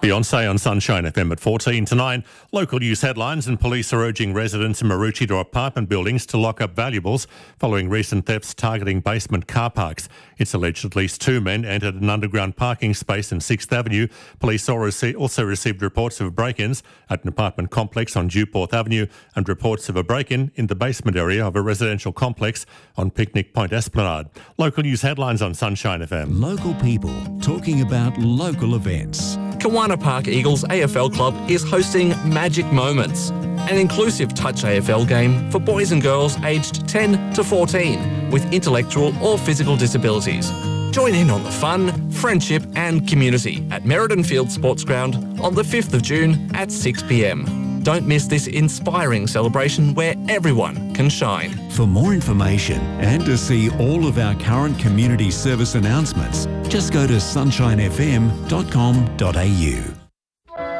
Beyonce on Sunshine FM at 14 to 9. Local news headlines, and police are urging residents in Maroochydore apartment buildings to lock up valuables following recent thefts targeting basement car parks. It's alleged at least two men entered an underground parking space in 6th Avenue. Police also received reports of break-ins at an apartment complex on Dewporth Avenue and reports of a break-in in the basement area of a residential complex on Picnic Point Esplanade. Local news headlines on Sunshine FM. Local people talking about local events. Kawana Park Eagles AFL Club is hosting Magic Moments, an inclusive touch AFL game for boys and girls aged 10 to 14 with intellectual or physical disabilities. Join in on the fun, friendship and community at Merredin Field Sports Ground on the 5th of June at 6 p.m. Don't miss this inspiring celebration where everyone can shine. For more information and to see all of our current community service announcements, just go to sunshinefm.com.au.